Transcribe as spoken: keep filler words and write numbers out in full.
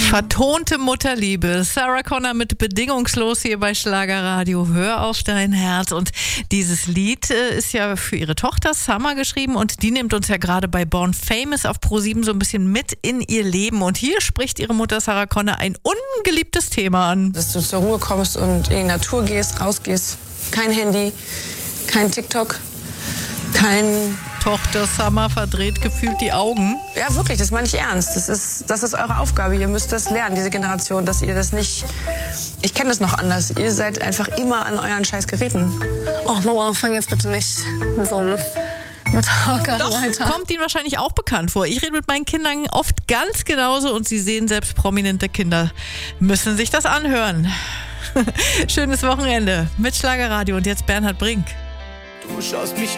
Vertonte Mutterliebe. Sarah Connor mit Bedingungslos hier bei Schlagerradio. Hör auf dein Herz. Und dieses Lied äh, ist ja für ihre Tochter Summer geschrieben und die nimmt uns ja gerade bei Born Famous auf ProSieben so ein bisschen mit in ihr Leben. Und hier spricht ihre Mutter Sarah Connor ein ungeliebtes Thema an. Dass du zur Ruhe kommst und in die Natur gehst, rausgehst. Kein Handy, kein TikTok, kein... Tochter Summer verdreht gefühlt die Augen. Ja, wirklich, das meine ich ernst. Das ist, das ist eure Aufgabe. Ihr müsst das lernen, diese Generation, dass ihr das nicht... Ich kenne das noch anders. Ihr seid einfach immer an euren scheiß Geräten. Oh, Mama, fang jetzt bitte nicht mit so einem Talker Doch, weiter. kommt Ihnen wahrscheinlich auch bekannt vor. Ich rede mit meinen Kindern oft ganz genauso und Sie sehen, selbst prominente Kinder müssen sich das anhören. Schönes Wochenende mit Schlagerradio und jetzt Bernhard Brink. Du schaust mich